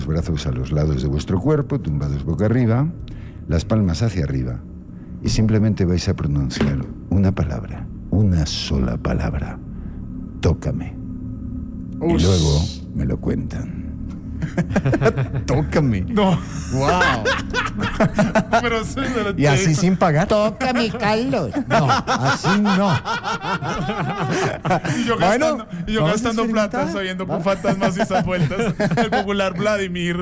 Los brazos a los lados de vuestro cuerpo, tumbados boca arriba, las palmas hacia arriba. Y simplemente vais a pronunciar una palabra, una sola palabra. Tócame. Y luego me lo cuentan. Tócame. No. Wow. Pero ¿Y así sin pagar? Tócame, Carlos. No, así no. Y yo Bueno, gastando vamos a plata experimentar. sabiendo con fantasmas y esas vueltas. El popular Vladimir.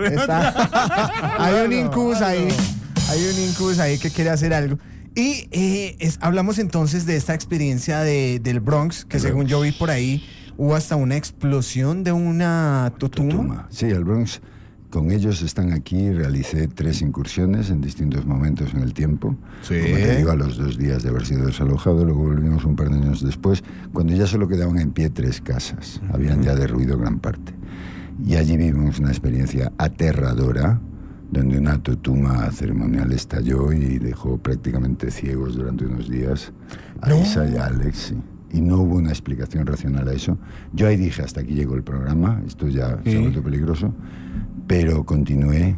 Hay un incubus ahí. Hay un incubus ahí que quiere hacer algo. Y hablamos entonces de esta experiencia del Bronx, que según yo vi por ahí, hubo hasta una explosión de una totuma. Sí, el Bronx. Con ellos están aquí, realicé 3 incursiones en distintos momentos en el tiempo. Sí. Como te digo, a los 2 días de haber sido desalojado, luego volvimos un par de años después, cuando ya solo quedaban en pie 3 casas. Habían ya derruido gran parte. Y allí vivimos una experiencia aterradora, donde una totuma ceremonial estalló y dejó prácticamente ciegos durante unos días a Isa y a Alex. Sí. Y no hubo una explicación racional a eso. Yo ahí dije, hasta aquí llegó el programa, esto ya se ha vuelto peligroso, pero continué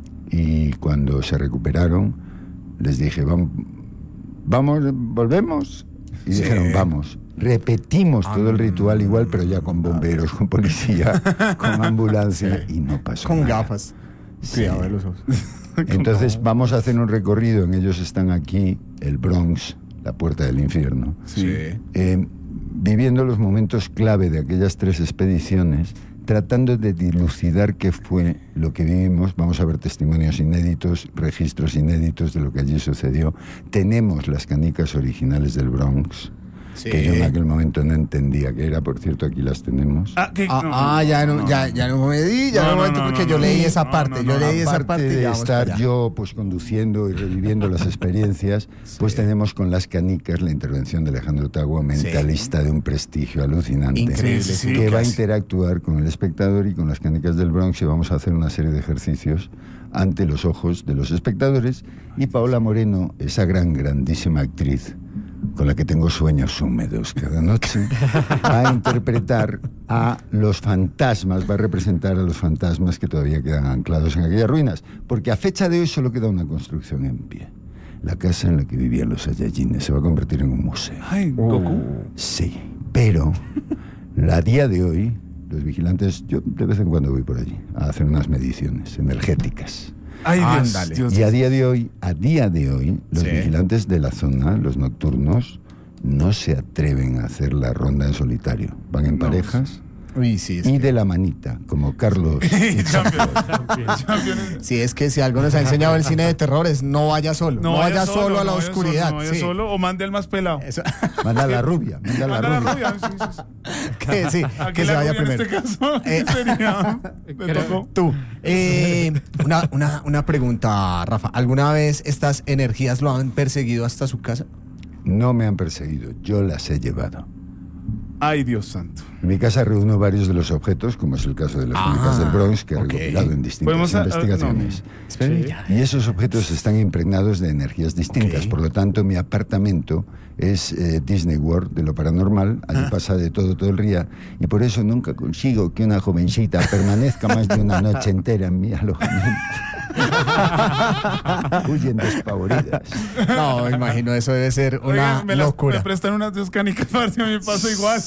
y cuando se recuperaron les dije, vamos, volvemos. Y dijeron, vamos. Repetimos todo el ritual igual, pero ya con bomberos, con policía, con ambulancia, y no pasó Con nada. gafas. Sí. Cuidado de los ojos. Entonces vamos a hacer un recorrido, en ellos están aquí, el Bronx, la puerta del infierno. Sí. Viviendo los momentos clave de aquellas 3 expediciones, tratando de dilucidar qué fue lo que vivimos. Vamos a ver testimonios inéditos, registros inéditos de lo que allí sucedió. Tenemos las canicas originales del Bronx, que yo en aquel momento no entendía qué era. Por cierto, aquí las tenemos. Ya no me di, porque yo leí esa parte. Yo leí esa parte de ya estar yo pues conduciendo y reviviendo las experiencias, pues tenemos con las canicas la intervención de Alejandro Tagua, mentalista de un prestigio alucinante, Increíble, que va a interactuar con el espectador y con las canicas del Bronx, y vamos a hacer una serie de ejercicios ante los ojos de los espectadores. Y Paola Moreno, esa grandísima actriz con la que tengo sueños húmedos cada noche, va a interpretar a los fantasmas, va a representar a los fantasmas que todavía quedan anclados en aquellas ruinas, porque a fecha de hoy solo queda una construcción en pie. La casa en la que vivían los Saiyajines se va a convertir en un museo. Ay, Goku. Sí, pero a día de hoy, los vigilantes, yo de vez en cuando voy por allí a hacer unas mediciones energéticas. Ay, Dios, Ándale. Dios. Y a día de hoy, los vigilantes de la zona, los nocturnos, no se atreven a hacer la ronda en solitario. Van en parejas Uy, sí, y de la manita, como Carlos. Sí, es que si algo nos ha enseñado el cine de terror es no vaya solo. No vaya solo a la oscuridad. No vaya solo o mande al más pelado. Eso. Manda a la rubia, manda a la Manda a la rubia. rubia. Sí. Que sí, Aquí que se la vaya rubia primero. en este caso sería... Me tocó. Tú, una pregunta, Rafa. ¿Alguna vez estas energías lo han perseguido hasta su casa? No me han perseguido, yo las he llevado. Ay, Dios santo. En mi casa reúno varios de los objetos, como es el caso de las canicas del Bronx, que he recopilado en distintas investigaciones. Y esos objetos están impregnados de energías distintas. Por lo tanto, mi apartamento es Disney World de lo paranormal. Allí pasa de todo el día. Y por eso nunca consigo que una jovencita permanezca más de una noche entera en mi alojamiento. Huyen despavoridas. No, me imagino, eso debe ser una locura. Me prestan unas 2 canicas para si a mí me pasa igual.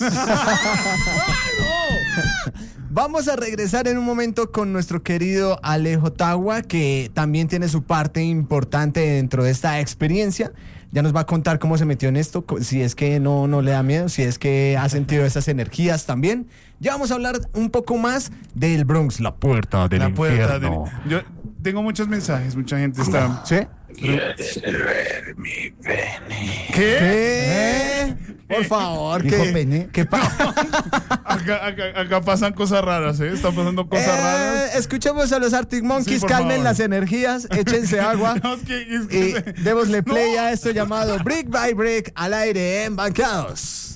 Vamos a regresar en un momento con nuestro querido Alejo Tagua, que también tiene su parte importante dentro de esta experiencia. Ya nos va a contar cómo se metió en esto, si es que no le da miedo, si es que ha sentido esas energías también. Ya vamos a hablar un poco más del Bronx, la puerta del infierno. Yo tengo muchos mensajes, mucha gente está... ¿Sí? ¿Quieres ver mi pene? ¿Qué? Por favor, ¿Dijo pene? ¿Qué pasa? Acá pasan cosas raras, ¿eh? Están pasando cosas raras. Escuchemos a los Arctic Monkeys, Sí, por calmen favor. las energías, échense agua. No, es que Y démosle play a esto llamado Brick by Brick al aire en Banqueados.